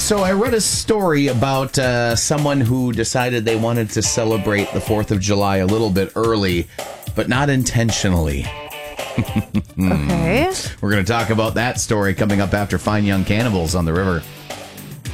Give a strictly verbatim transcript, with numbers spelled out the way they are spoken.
So I read a story about uh, someone who decided they wanted to celebrate the fourth of July a little bit early, but not intentionally. Okay. We're going to talk about that story coming up after Fine Young Cannibals on the River.